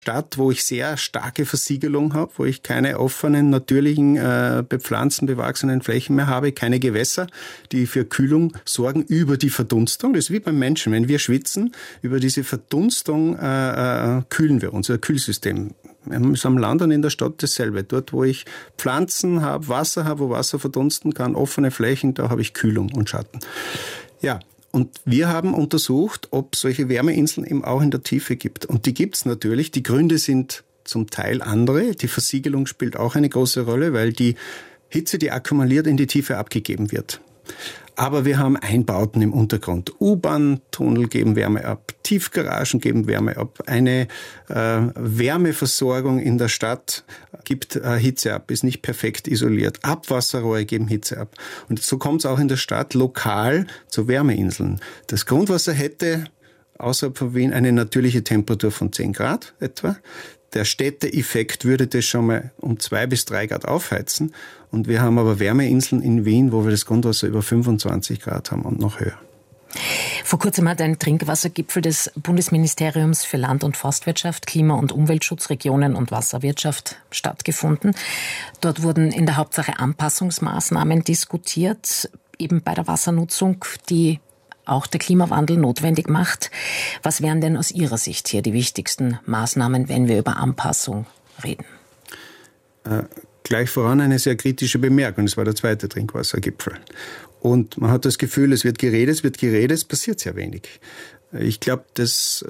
Stadt, wo ich sehr starke Versiegelung habe, wo ich keine offenen, natürlichen, bepflanzten, bewachsenen Flächen mehr habe, keine Gewässer, die für Kühlung sorgen über die Verdunstung. Das ist wie beim Menschen. Wenn wir schwitzen, über diese Verdunstung kühlen wir unser Kühlsystem. Wir haben am Land und in der Stadt dasselbe. Dort, wo ich Pflanzen habe, Wasser habe, wo Wasser verdunsten kann, offene Flächen, da habe ich Kühlung und Schatten. Ja. Und wir haben untersucht, ob es solche Wärmeinseln eben auch in der Tiefe gibt. Und die gibt es natürlich. Die Gründe sind zum Teil andere. Die Versiegelung spielt auch eine große Rolle, weil die Hitze, die akkumuliert, in die Tiefe abgegeben wird. Aber wir haben Einbauten im Untergrund. U-Bahn-Tunnel geben Wärme ab, Tiefgaragen geben Wärme ab. Eine Wärmeversorgung in der Stadt gibt Hitze ab, ist nicht perfekt isoliert. Abwasserrohre geben Hitze ab. Und so kommt es auch in der Stadt lokal zu Wärmeinseln. Das Grundwasser hätte außerhalb von Wien eine natürliche Temperatur von 10 Grad etwa. Der Städteeffekt würde das schon mal um 2 bis 3 Grad aufheizen. Und wir haben aber Wärmeinseln in Wien, wo wir das Grundwasser über 25 Grad haben und noch höher. Vor kurzem hat ein Trinkwassergipfel des Bundesministeriums für Land- und Forstwirtschaft, Klima- und Umweltschutz, Regionen und Wasserwirtschaft stattgefunden. Dort wurden in der Hauptsache Anpassungsmaßnahmen diskutiert, eben bei der Wassernutzung, die auch der Klimawandel notwendig macht. Was wären denn aus Ihrer Sicht hier die wichtigsten Maßnahmen, wenn wir über Anpassung reden? Gleich voran eine sehr kritische Bemerkung. Das war der zweite Trinkwassergipfel. Und man hat das Gefühl, es wird geredet, es passiert sehr wenig. Ich glaube, das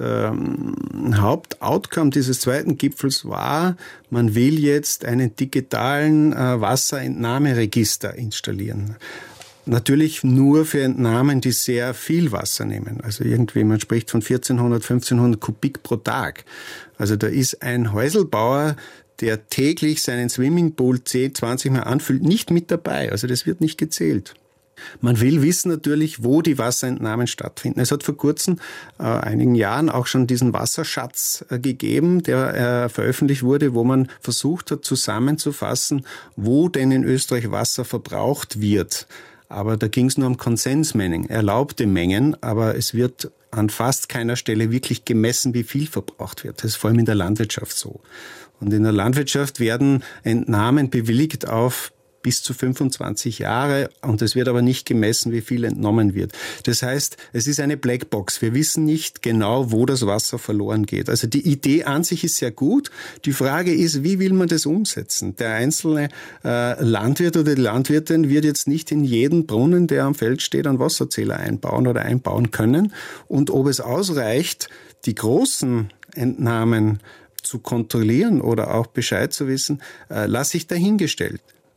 Hauptoutcome dieses zweiten Gipfels war, man will jetzt einen digitalen Wasserentnahmeregister installieren. Natürlich nur für Entnahmen, die sehr viel Wasser nehmen. Also irgendwie, man spricht von 1400, 1500 Kubik pro Tag. Also da ist ein Häuselbauer, der täglich seinen Swimmingpool 10, 20 Mal anfüllt, nicht mit dabei. Also das wird nicht gezählt. Man will wissen natürlich, wo die Wasserentnahmen stattfinden. Es hat vor kurzem, einigen Jahren, auch schon diesen Wasserschatz gegeben, der veröffentlicht wurde, wo man versucht hat zusammenzufassen, wo denn in Österreich Wasser verbraucht wird. Aber da ging es nur um Konsensmengen, erlaubte Mengen, aber es wird an fast keiner Stelle wirklich gemessen, wie viel verbraucht wird. Das ist vor allem in der Landwirtschaft so. Und in der Landwirtschaft werden Entnahmen bewilligt auf bis zu 25 Jahre und es wird aber nicht gemessen, wie viel entnommen wird. Das heißt, es ist eine Blackbox. Wir wissen nicht genau, wo das Wasser verloren geht. Also die Idee an sich ist sehr gut. Die Frage ist, wie will man das umsetzen? Der einzelne Landwirt oder die Landwirtin wird jetzt nicht in jeden Brunnen, der am Feld steht, einen Wasserzähler einbauen oder einbauen können. Und ob es ausreicht, die großen Entnahmen zu kontrollieren oder auch Bescheid zu wissen, lasse ich dahingestellt.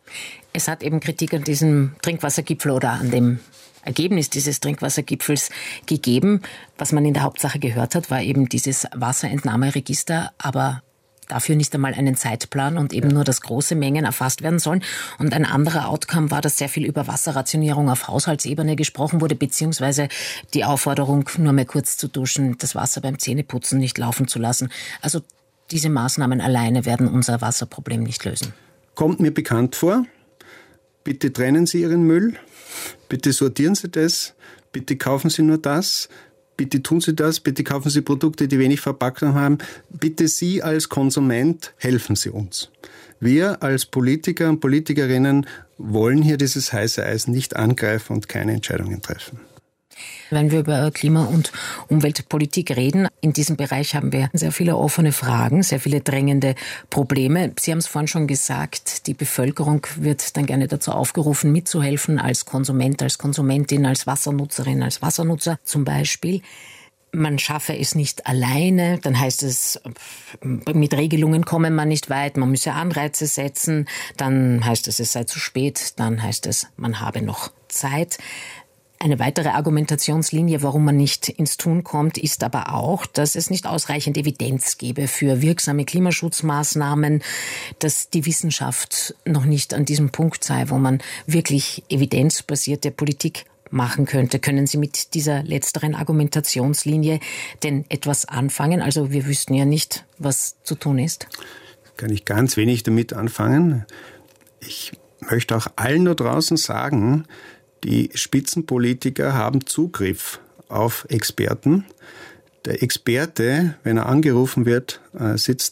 Es hat eben Kritik an diesem Trinkwassergipfel oder an dem Ergebnis dieses Trinkwassergipfels gegeben. Was man in der Hauptsache gehört hat, war eben dieses Wasserentnahmeregister, aber dafür nicht einmal einen Zeitplan und eben nur, dass große Mengen erfasst werden sollen. Und ein anderer Outcome war, dass sehr viel über Wasserrationierung auf Haushaltsebene gesprochen wurde, beziehungsweise die Aufforderung, nur mehr kurz zu duschen, das Wasser beim Zähneputzen nicht laufen zu lassen. Also diese Maßnahmen alleine werden unser Wasserproblem nicht lösen. Kommt mir bekannt vor. Bitte trennen Sie Ihren Müll. Bitte sortieren Sie das. Bitte kaufen Sie nur das. Bitte tun Sie das. Bitte kaufen Sie Produkte, die wenig Verpackung haben. Bitte Sie als Konsument helfen Sie uns. Wir als Politiker und Politikerinnen wollen hier dieses heiße Eisen nicht angreifen und keine Entscheidungen treffen. Wenn wir über Klima- und Umweltpolitik reden, in diesem Bereich haben wir sehr viele offene Fragen, sehr viele drängende Probleme. Sie haben es vorhin schon gesagt, die Bevölkerung wird dann gerne dazu aufgerufen, mitzuhelfen, als Konsument, als Konsumentin, als Wassernutzerin, als Wassernutzer zum Beispiel. Man schaffe es nicht alleine, dann heißt es, mit Regelungen komme man nicht weit, man müsse Anreize setzen, dann heißt es sei zu spät, dann heißt es, man habe noch Zeit. Eine weitere Argumentationslinie, warum man nicht ins Tun kommt, ist aber auch, dass es nicht ausreichend Evidenz gebe für wirksame Klimaschutzmaßnahmen, dass die Wissenschaft noch nicht an diesem Punkt sei, wo man wirklich evidenzbasierte Politik machen könnte. Können Sie mit dieser letzteren Argumentationslinie denn etwas anfangen? Also wir wüssten ja nicht, was zu tun ist. Kann ich ganz wenig damit anfangen. Ich möchte auch allen da draußen sagen, die Spitzenpolitiker haben Zugriff auf Experten. Der Experte, wenn er angerufen wird, sitzt